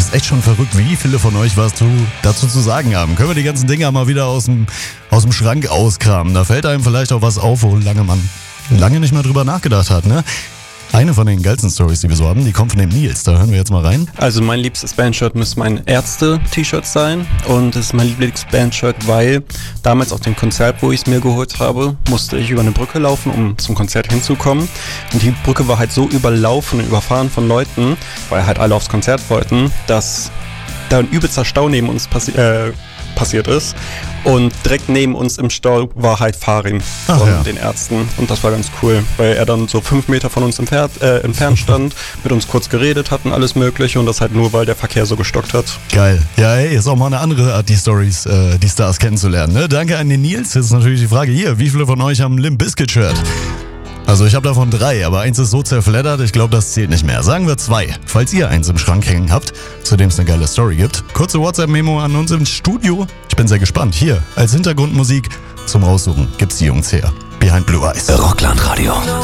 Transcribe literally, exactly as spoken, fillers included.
Ist echt schon verrückt, wie viele von euch was zu, dazu zu sagen haben. Können wir die ganzen Dinger mal wieder aus dem, aus dem Schrank auskramen. Da fällt einem vielleicht auch was auf, wo lange man lange nicht mehr drüber nachgedacht hat, ne? Eine von den geilsten Stories, die wir so haben, die kommt von dem Nils. Da hören wir jetzt mal rein. Also mein liebstes Bandshirt müsste mein Ärzte-T-Shirt sein. Und es ist mein Lieblingsbandshirt, weil damals auf dem Konzert, wo ich es mir geholt habe, musste ich über eine Brücke laufen, um zum Konzert hinzukommen. Und die Brücke war halt so überlaufen und überfahren von Leuten, weil halt alle aufs Konzert wollten, dass da ein übelster Stau neben uns passi- äh, passiert ist. Und direkt neben uns im Stau war halt Farim Ach, von ja. den Ärzten. Und das war ganz cool, weil er dann so fünf Meter von uns entfernt, äh, entfernt stand, mit uns kurz geredet hat und alles mögliche. Und das halt nur, weil der Verkehr so gestockt hat. Geil. Ja, ey, ist auch mal eine andere Art, die Stories, äh, die Stars kennenzulernen, ne? Danke an den Nils. Jetzt ist natürlich die Frage hier, wie viele von euch haben ein Limp Bizkit-Shirt? Also ich habe davon drei, aber eins ist so zerfleddert, ich glaube, das zählt nicht mehr. Sagen wir zwei, falls ihr eins im Schrank hängen habt, zu dem es eine geile Story gibt. Kurze WhatsApp-Memo an uns im Studio. Ich bin sehr gespannt. Hier, als Hintergrundmusik zum Raussuchen gibt's die Jungs her. Behind Blue Eyes. Rockland Radio.